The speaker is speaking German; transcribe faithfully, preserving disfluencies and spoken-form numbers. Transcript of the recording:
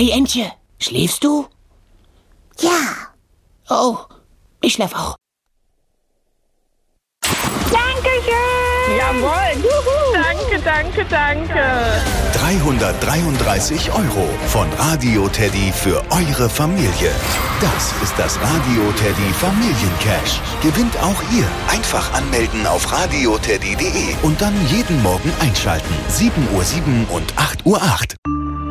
Hey Entje, schläfst du? Ja. Oh, ich schlaf auch. Dankeschön! Jawohl! Juhu. Danke, danke, danke! dreihundertdreiunddreißig Euro von Radio Teddy für eure Familie. Das ist das Radio Teddy Familiencash. Gewinnt auch ihr. Einfach anmelden auf radioteddy punkt de und dann jeden Morgen einschalten. sieben Uhr sieben und acht Uhr acht.